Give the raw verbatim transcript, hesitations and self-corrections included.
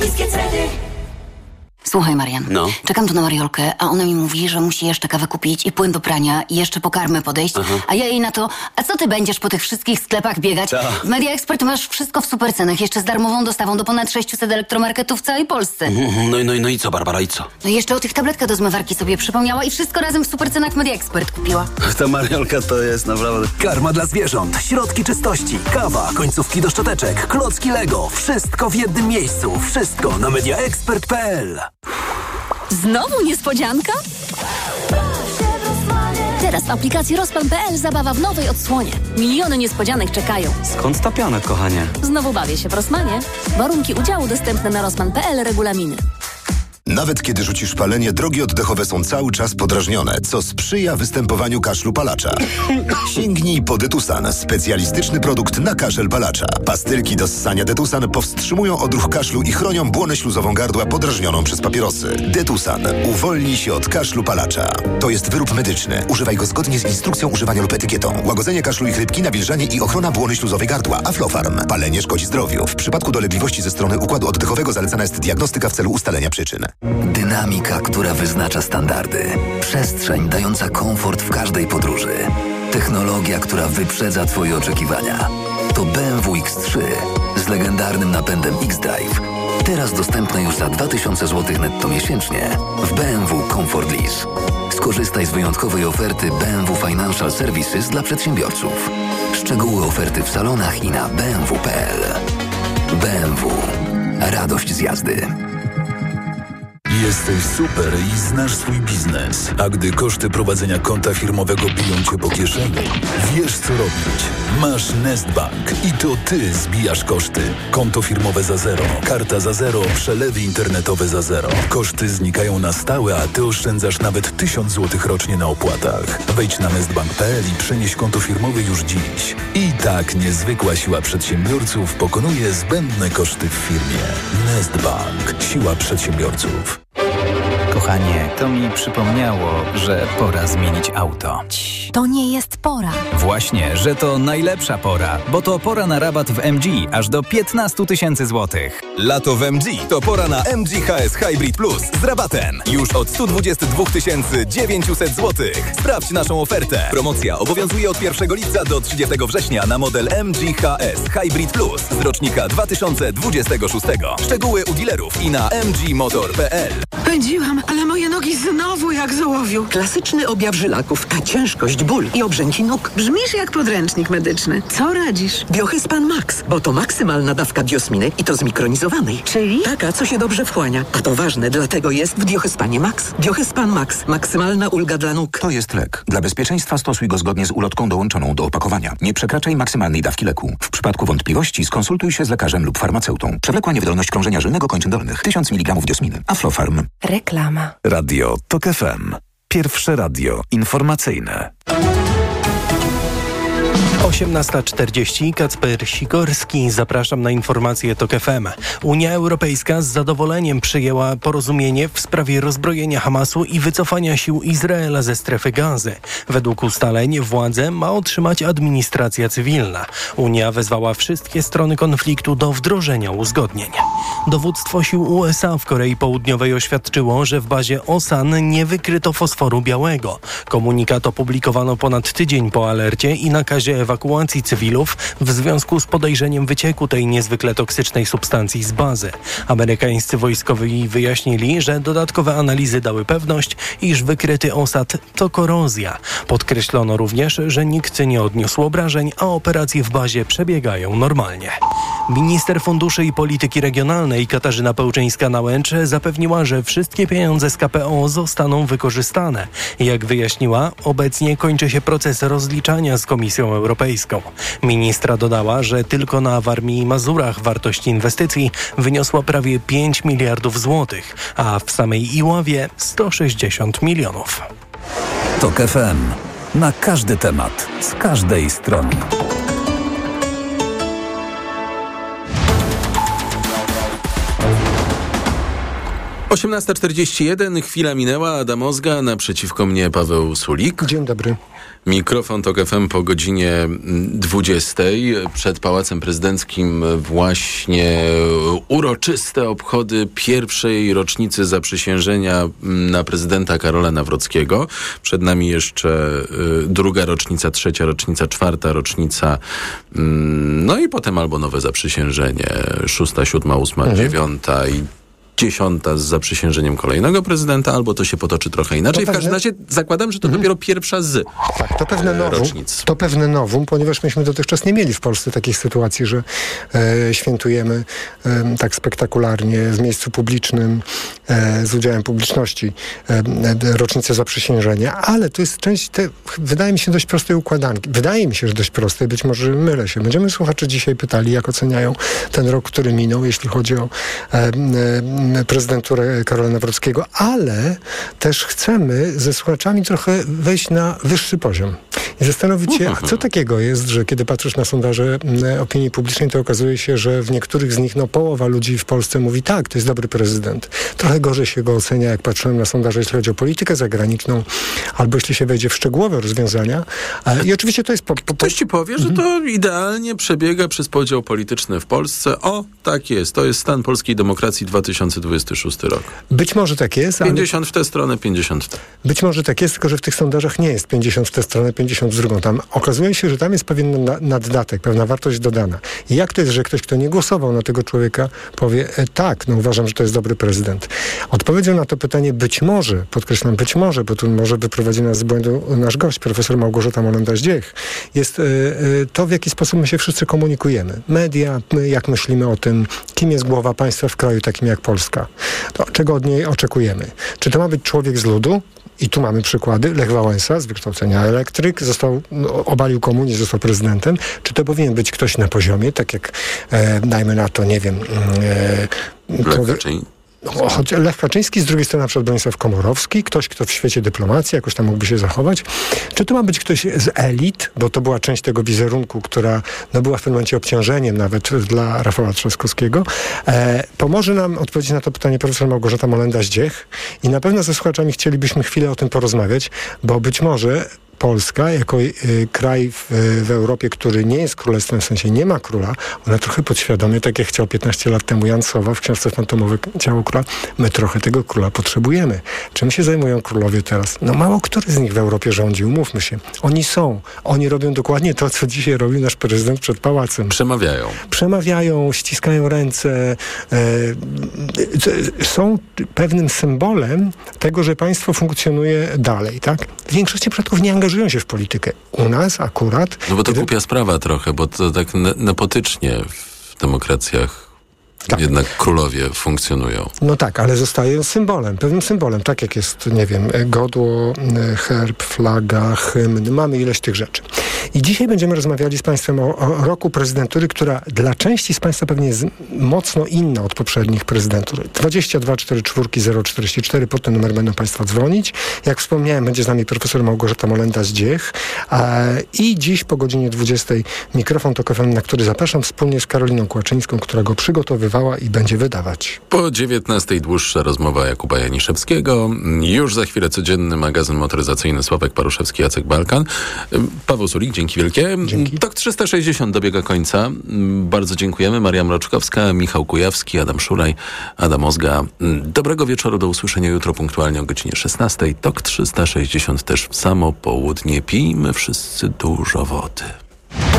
Niskie ceny. Słuchaj, Marian, No. czekam tu na Mariolkę, a ona mi mówi, że musi jeszcze kawę kupić i płyn do prania i jeszcze po karmę podejść, Aha. a ja jej na to, a co ty będziesz po tych wszystkich sklepach biegać? Ta. W Media Expert masz wszystko w supercenach, jeszcze z darmową dostawą do ponad sześciuset elektromarketów w całej Polsce. No i, no, i, no i co, Barbara, i co? No i jeszcze o tych tabletkach do zmywarki sobie przypomniała i wszystko razem w supercenach w Media Expert kupiła. Ta Mariolka to jest naprawdę... Karma dla zwierząt, środki czystości, kawa, końcówki do szczoteczek, klocki Lego. Wszystko w jednym miejscu. Wszystko na media expert kropka p l. Znowu niespodzianka? Teraz w aplikacji Rozpan kropka p l zabawa w nowej odsłonie. Miliony niespodzianek czekają. Skąd ta piana, kochanie? Znowu bawię się w Rosmanie. Warunki udziału dostępne na Rospan kropka p l, regulaminy. Nawet kiedy rzucisz palenie, drogi oddechowe są cały czas podrażnione, co sprzyja występowaniu kaszlu palacza. Sięgnij po Detusan, specjalistyczny produkt na kaszel palacza. Pastylki do ssania Detusan powstrzymują odruch kaszlu i chronią błonę śluzową gardła podrażnioną przez papierosy. Detusan. Uwolnij się od kaszlu palacza. To jest wyrób medyczny. Używaj go zgodnie z instrukcją używania lub etykietą. Łagodzenie kaszlu i chrypki, nawilżanie i ochrona błony śluzowej gardła. Aflofarm. Palenie szkodzi zdrowiu. W przypadku dolegliwości ze strony układu oddechowego zalecana jest diagnostyka w celu ustalenia przyczyn. Dynamika, która wyznacza standardy. Przestrzeń dająca komfort w każdej podróży. Technologia, która wyprzedza Twoje oczekiwania. To B M W X trzy z legendarnym napędem X-Drive. Teraz dostępne już za dwa tysiące złotych netto miesięcznie w B M W Comfort Lease. Skorzystaj z wyjątkowej oferty B M W Financial Services dla przedsiębiorców. Szczegóły oferty w salonach i na b m w kropka p l. B M W. Radość z jazdy. Jesteś super i znasz swój biznes. A gdy koszty prowadzenia konta firmowego biją cię po kieszeni, wiesz co robić. Masz Nestbank i to ty zbijasz koszty. Konto firmowe za zero, karta za zero, przelewy internetowe za zero. Koszty znikają na stałe, a ty oszczędzasz nawet tysiąc złotych rocznie na opłatach. Wejdź na nestbank kropka p l i przenieś konto firmowe już dziś. I tak niezwykła siła przedsiębiorców pokonuje zbędne koszty w firmie. Nestbank. Siła przedsiębiorców. Kochanie, to mi przypomniało, że pora zmienić auto. To nie jest pora. Właśnie, że to najlepsza pora, bo to pora na rabat w M G aż do piętnaście tysięcy złotych. Lato w M G to pora na M G H S Hybrid Plus z rabatem. Już od sto dwadzieścia dwa tysiące dziewięćset złotych. Sprawdź naszą ofertę. Promocja obowiązuje od pierwszego lipca do trzydziestego września na model M G H S Hybrid Plus z rocznika dwa tysiące dwudziestego szóstego. Szczegóły u dealerów i na m g motor kropka p l. Pędziłam, ale moje nogi znowu jak z ołowiu. Klasyczny objaw żylaków, ta ciężkość, ból i obrzęki nóg. Brzmisz jak podręcznik medyczny. Co radzisz? Biohyspan Max, bo to maksymalna dawka diosminy i to zmikronizowanej. Czyli? Taka, co się dobrze wchłania. A to ważne, dlatego jest w Biohyspanie Max. Biohyspan Max. Maksymalna ulga dla nóg. To jest lek. Dla bezpieczeństwa stosuj go zgodnie z ulotką dołączoną do opakowania. Nie przekraczaj maksymalnej dawki leku. W przypadku wątpliwości skonsultuj się z lekarzem lub farmaceutą. Przewlekła niewydolność krążenia żylnego kończyn dolnych. tysiąc miligramów diosminy. Aflofarm. Reklama. Radio Tok F M. Pierwsze radio informacyjne. osiemnasta czterdzieści, Kacper Sikorski. Zapraszam na informacje Tok F M. Unia Europejska z zadowoleniem przyjęła porozumienie w sprawie rozbrojenia Hamasu i wycofania sił Izraela ze strefy Gazy. Według ustaleń władzę ma otrzymać administracja cywilna. Unia wezwała wszystkie strony konfliktu do wdrożenia uzgodnień. Dowództwo sił U S A w Korei Południowej oświadczyło, że w bazie Osan nie wykryto fosforu białego. Komunikat opublikowano ponad tydzień po alercie i nakazie ewakuacji cywilów w związku z podejrzeniem wycieku tej niezwykle toksycznej substancji z bazy. Amerykańscy wojskowi wyjaśnili, że dodatkowe analizy dały pewność, iż wykryty osad to korozja. Podkreślono również, że nikt nie odniósł obrażeń, a operacje w bazie przebiegają normalnie. Minister Funduszy i Polityki Regionalnej Katarzyna Pełczyńska-Nałęcz zapewniła, że wszystkie pieniądze z K P O zostaną wykorzystane. Jak wyjaśniła, obecnie kończy się proces rozliczania z Komisją Europejską. Ministra dodała, że tylko na Warmii i Mazurach wartość inwestycji wyniosła prawie pięć miliardów złotych, a w samej Iławie sto sześćdziesiąt milionów. Tok F M. Na każdy temat, z każdej strony. osiemnasta czterdzieści jeden, chwila minęła, Adam Ozga, naprzeciwko mnie Paweł Sulik. Dzień dobry. Mikrofon Tok F M po godzinie dwudziestej. Przed Pałacem Prezydenckim właśnie uroczyste obchody pierwszej rocznicy zaprzysiężenia na prezydenta Karola Nawrockiego. Przed nami jeszcze y, druga rocznica, trzecia rocznica, czwarta rocznica. Y, no i potem albo nowe zaprzysiężenie, szósta, siódma, ósma, mhm. dziewiąta i dziesiąta z zaprzysiężeniem kolejnego prezydenta, albo to się potoczy trochę inaczej. W każdym razie zakładam, że to mhm. dopiero pierwsza z tak, to pewne nowum, rocznic. To pewne nowum, ponieważ myśmy dotychczas nie mieli w Polsce takich sytuacji, że e, świętujemy e, tak spektakularnie w miejscu publicznym e, z udziałem publiczności e, rocznicę zaprzysiężenia, ale to jest część, te, wydaje mi się, dość prostej układanki. Wydaje mi się, że dość prostej, być może mylę się. Będziemy słuchacze dzisiaj pytali, jak oceniają ten rok, który minął, jeśli chodzi o e, e, prezydenturę Karola Nawrockiego, ale też chcemy ze słuchaczami trochę wejść na wyższy poziom i zastanowić się, a co takiego jest, że kiedy patrzysz na sondaże opinii publicznej, to okazuje się, że w niektórych z nich no, połowa ludzi w Polsce mówi tak, to jest dobry prezydent. Trochę gorzej się go ocenia, jak patrzyłem na sondaże, jeśli chodzi o politykę zagraniczną, albo jeśli się wejdzie w szczegółowe rozwiązania. I oczywiście to jest... Po, po, po... Ktoś ci powie, że to idealnie przebiega przez podział polityczny w Polsce. O, tak jest. To jest stan polskiej demokracji dwa tysiące dwudziesty szósty rok. Być może tak jest, pięćdziesiąt ale... w tę stronę, pięćdziesiąt w tę. Być może tak jest, tylko że w tych sondażach nie jest pięćdziesiąt w tę stronę, pięćdziesiąt w drugą. Tam okazuje się, że tam jest pewien naddatek, pewna wartość dodana. I jak to jest, że ktoś, kto nie głosował na tego człowieka, powie e, tak, no uważam, że to jest dobry prezydent. Odpowiedzią na to pytanie być może, podkreślam być może, bo tu może wyprowadzi nas z błędu nasz gość, profesor Małgorzata Molenda-Zdziech, jest e, e, to, w jaki sposób my się wszyscy komunikujemy. Media, my jak myślimy o tym, kim jest głowa państwa w kraju takim jak Polska. To, czego od niej oczekujemy? Czy to ma być człowiek z ludu? I tu mamy przykłady. Lech Wałęsa, z wykształcenia elektryk, został, no, obalił komunizm, został prezydentem. Czy to powinien być ktoś na poziomie, tak jak, e, dajmy na to, nie wiem... E, Lech Kaczyński. No, choć Lech Kaczyński, z drugiej strony na przykład Bronisław Komorowski, ktoś, kto w świecie dyplomacji jakoś tam mógłby się zachować. Czy to ma być ktoś z elit, bo to była część tego wizerunku, która no, była w pewnym momencie obciążeniem nawet dla Rafała Trzaskowskiego. E, pomoże nam odpowiedzieć na to pytanie profesor Małgorzata Molenda-Zdziech i na pewno ze słuchaczami chcielibyśmy chwilę o tym porozmawiać, bo być może Polska, jako y, kraj w, w Europie, który nie jest królestwem, w sensie nie ma króla, ona trochę podświadomie, tak jak chciał piętnaście lat temu Jan Sowa w książce Fantomowe Ciało Króla, my trochę tego króla potrzebujemy. Czym się zajmują królowie teraz? No mało który z nich w Europie rządzi, umówmy się. Oni są. Oni robią dokładnie to, co dzisiaj robi nasz prezydent przed pałacem. Przemawiają. Przemawiają, ściskają ręce. E, są pewnym symbolem tego, że państwo funkcjonuje dalej, tak? W większości przypadków nie angażują się w politykę. U nas akurat... No bo to kiedy... głupia sprawa trochę, bo to tak ne- nepotycznie w demokracjach tak. Jednak królowie funkcjonują. No tak, ale zostają symbolem, pewnym symbolem, tak jak jest, nie wiem, godło, herb, flaga, hymn, mamy ileś tych rzeczy. I dzisiaj będziemy rozmawiali z Państwem o, o roku prezydentury, która dla części z Państwa pewnie jest mocno inna od poprzednich prezydentur. dwadzieścia dwa czterdzieści cztery zero czterdzieści cztery, pod ten numer będą Państwo dzwonić. Jak wspomniałem, będzie z nami profesor Małgorzata Molenda-Zdziech. E, I dziś po godzinie dwudziestej mikrofon Tok F M, na który zapraszam wspólnie z Karoliną Kłaczyńską, która go przygotowywała i będzie wydawać. Po dziewiętnastej dłuższa rozmowa Jakuba Janiszewskiego. Już za chwilę codzienny magazyn motoryzacyjny Sławek Paruszewski, Jacek Balkan. Paweł Sulik, dzięki wielkie. Dzięki. Tok trzysta sześćdziesiąt dobiega końca. Bardzo dziękujemy. Maria Mroczkowska, Michał Kujawski, Adam Szuraj, Adam Ozga. Dobrego wieczoru, do usłyszenia jutro punktualnie o godzinie szesnastej. Tok trzysta sześćdziesiąt też w samo południe. Pijmy wszyscy dużo wody.